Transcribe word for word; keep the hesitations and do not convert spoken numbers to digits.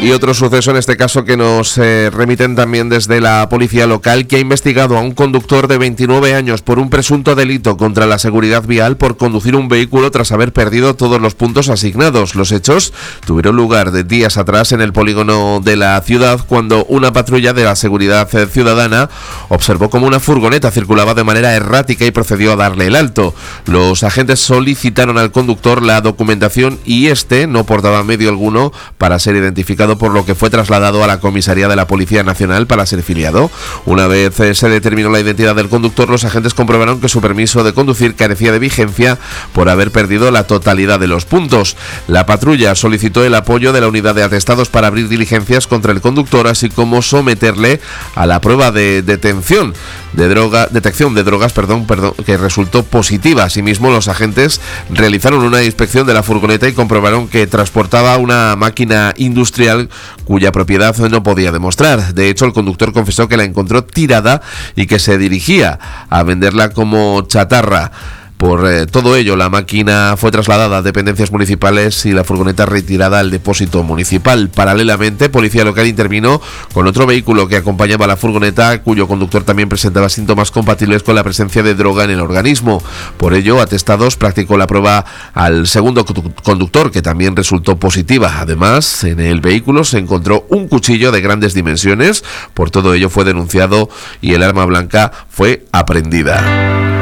Y otro suceso en este caso que nos eh, remiten también desde la policía local, que ha investigado a un conductor de veintinueve años por un presunto delito contra la seguridad vial por conducir un vehículo tras haber perdido todos los puntos asignados. Los hechos tuvieron lugar de días atrás en el polígono de la ciudad, cuando una patrulla de la seguridad ciudadana observó cómo una furgoneta circulaba de manera errática y procedió a darle el alto. Los agentes solicitaron al conductor la documentación y este no portaba medio alguno para ser identificado, por lo que fue trasladado a la comisaría de la Policía Nacional para ser filiado. Una vez eh, se determinó la identidad del conductor, los agentes comprobaron que su permiso de conducir carecía de vigencia por haber perdido la totalidad de los puntos. La patrulla solicitó el apoyo de la unidad de atestados para abrir diligencias contra el conductor, así como someterle a la prueba de detención de droga, detección de drogas, perdón, perdón, que resultó positiva. Asimismo, los agentes realizaron una inspección de la furgoneta y comprobaron que transportaba una máquina industrial cuya propiedad no podía demostrar. De hecho, el conductor confesó que la encontró tirada y que se dirigía a venderla como chatarra. Por eh, todo ello, la máquina fue trasladada a dependencias municipales y la furgoneta retirada al depósito municipal. Paralelamente, Policía Local intervino con otro vehículo que acompañaba a la furgoneta, cuyo conductor también presentaba síntomas compatibles con la presencia de droga en el organismo. Por ello, Atestados practicó la prueba al segundo conductor, que también resultó positiva. Además, en el vehículo se encontró un cuchillo de grandes dimensiones. Por todo ello, fue denunciado y el arma blanca fue aprehendida.